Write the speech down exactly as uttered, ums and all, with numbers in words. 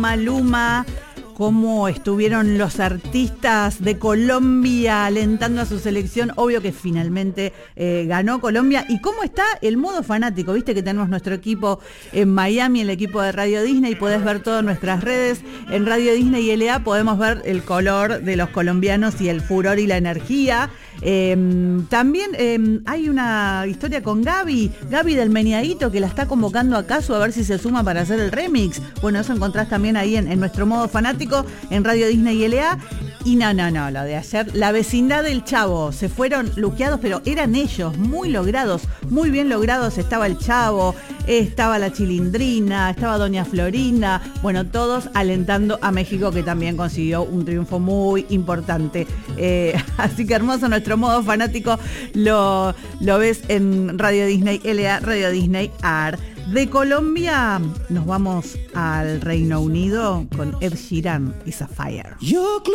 Maluma, cómo estuvieron los artistas de Colombia alentando a su selección. Obvio que finalmente eh, ganó Colombia. Y cómo está el modo fanático. Viste que tenemos nuestro equipo en Miami, el equipo de Radio Disney. Podés ver todas nuestras redes. En Radio Disney y L A podemos ver el color de los colombianos y el furor y la energía. Eh, también eh, hay una historia con Gaby, Gaby del Meneadito, que la está convocando a Casu a ver si se suma para hacer el remix. Bueno, eso encontrás también ahí en, en nuestro modo fanático, en Radio Disney y L A. Y no, no, no, lo de ayer, la vecindad del Chavo, se fueron luqueados, pero eran ellos, muy logrados, muy bien logrados. Estaba el Chavo, estaba la Chilindrina, estaba Doña Florinda, bueno, todos alentando a México, que también consiguió un triunfo muy importante. Eh, así que hermoso nuestro modo fanático, lo, lo ves en Radio Disney L A, Radio Disney A R. De Colombia nos vamos al Reino Unido con Ed Sheeran y Sapphire.